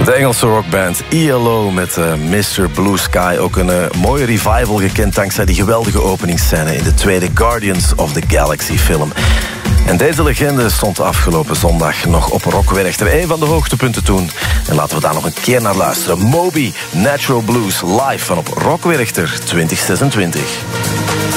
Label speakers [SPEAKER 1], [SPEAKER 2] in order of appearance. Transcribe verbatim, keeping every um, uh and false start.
[SPEAKER 1] De Engelse rockband E L O met uh, mister Blue Sky. Ook een uh, mooie revival gekend dankzij die geweldige openingsscène in de tweede Guardians of the Galaxy film. En deze legende stond afgelopen zondag nog op Rock Werchter. Een van de hoogtepunten toen. En laten we daar nog een keer naar luisteren. Moby, Natural Blues, live van op Rock Werchter twintig zesentwintig.